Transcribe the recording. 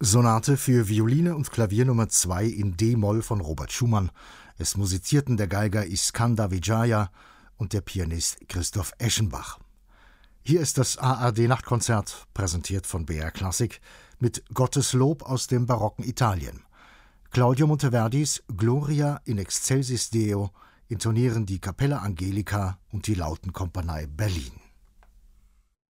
Sonate für Violine und Klavier Nummer 2 in D-Moll von Robert Schumann. Es musizierten der Geiger Iskandar Vijaya und der Pianist Christoph Eschenbach. Hier ist das ARD-Nachtkonzert, präsentiert von BR Klassik, mit Gotteslob aus dem barocken Italien. Claudio Monteverdis Gloria in excelsis Deo intonieren die Capella Angelica und die Lautenkompanie Berlin.